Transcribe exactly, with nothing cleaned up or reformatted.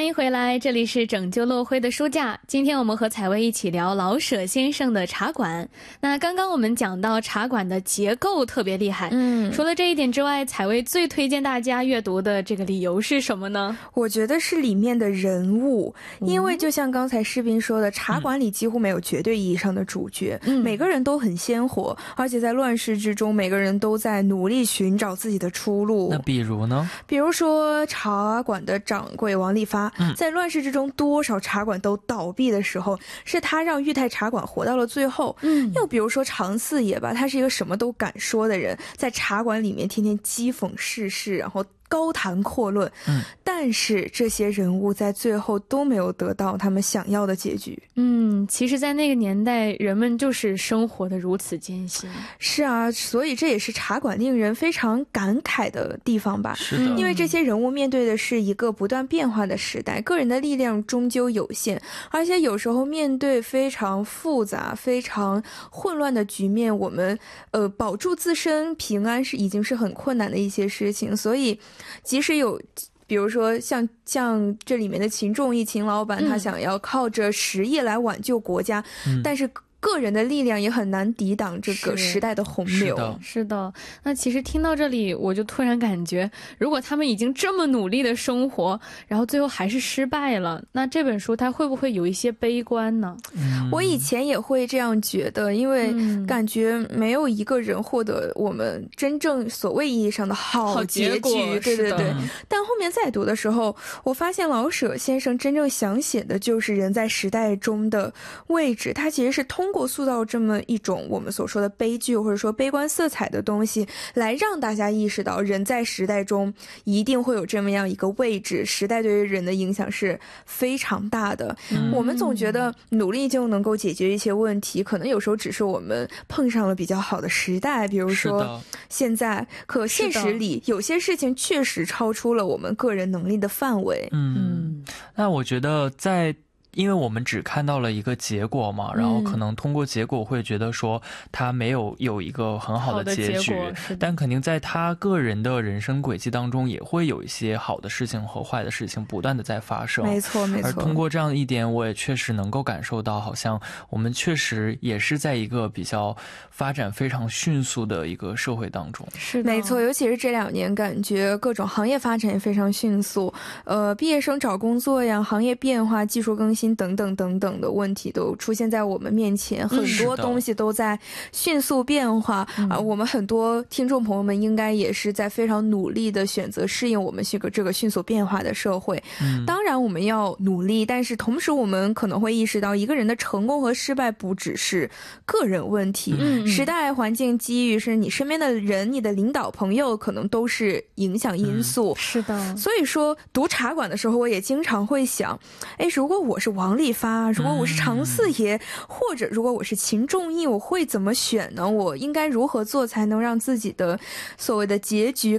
欢迎回来，这里是拯救落灰的书架。今天我们和采薇一起聊老舍先生的茶馆。那刚刚我们讲到茶馆的结构特别厉害，嗯，除了这一点之外，采薇最推荐大家阅读的这个理由是什么呢？ 我觉得是里面的人物，因为就像刚才士斌说的，茶馆里几乎没有绝对意义上的主角，嗯，每个人都很鲜活，而且在乱世之中，每个人都在努力寻找自己的出路。 那比如呢？ 比如说茶馆的掌柜王利发，嗯，在乱世之中多少茶馆都倒闭的时候，是他让裕泰茶馆活到了最后。嗯，又比如说常四爷吧，他是一个什么都敢说的人，在茶馆里面天天讥讽世事，然后高谈阔论，嗯，但是这些人物在最后都没有得到他们想要的结局。 嗯，其实在那个年代，人们就是生活的如此艰辛。 是啊，所以这也是茶馆令人非常感慨的地方吧。 是的， 因为这些人物面对的是一个不断变化的时代，个人的力量终究有限，而且有时候面对非常复杂、非常混乱的局面，我们呃保住自身平安是已经是很困难的一些事情，所以即使有比如说像像这里面的秦仲义秦老板，他想要靠着实业来挽救国家，嗯，但是个人的力量也很难抵挡这个时代的洪流。 是的，是的。那其实听到这里，我就突然感觉，如果他们已经这么努力的生活，然后最后还是失败了，那这本书它会不会有一些悲观呢？ 嗯，我以前也会这样觉得，因为感觉没有一个人获得我们真正所谓意义上的好结局。对对对。但后面再读的时候，我发现老舍先生真正想写的就是人在时代中的位置，他其实是通过塑造这么一种我们所说的悲剧或者说悲观色彩的东西，来让大家意识到人在时代中一定会有这么样一个位置，时代对于人的影响是非常大的。嗯，我们总觉得努力就能够解决一些问题，可能有时候只是我们碰上了比较好的时代，比如说现在，可现实里有些事情确实超出了我们个人能力的范围。 嗯，那我觉得在因为我们只看到了一个结果嘛，然后可能通过结果会觉得说他没有有一个很好的结局，但肯定在他个人的人生轨迹当中也会有一些好的事情和坏的事情不断的在发生。 没错没错。 而通过这样一点，我也确实能够感受到，好像我们确实也是在一个比较发展非常迅速的一个社会当中。 是没错，尤其是这两年感觉各种行业发展也非常迅速，呃，毕业生找工作呀，行业变化，技术更新等等等等的问题都出现在我们面前，很多东西都在迅速变化，嗯，啊，我们很多听众朋友们应该也是在非常努力的选择适应我们这个这个迅速变化的社会。嗯，当然我们要努力，但是同时我们可能会意识到，一个人的成功和失败不只是个人问题，嗯，时代环境机遇是你身边的人，你的领导朋友可能都是影响因素。 嗯，是的。 所以说读茶馆的时候，我也经常会想，哎，如果我是王利发，如果我是常四爷，嗯，或者如果我是秦仲义，我会怎么选呢？我应该如何做才能让自己的所谓的结局